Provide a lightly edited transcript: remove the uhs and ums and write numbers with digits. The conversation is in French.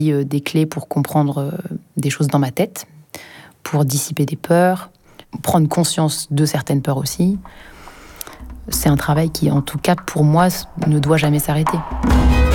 Des clés pour comprendre des choses dans ma tête, pour dissiper des peurs, prendre conscience de certaines peurs aussi. C'est un travail qui, en tout cas, pour moi, ne doit jamais s'arrêter.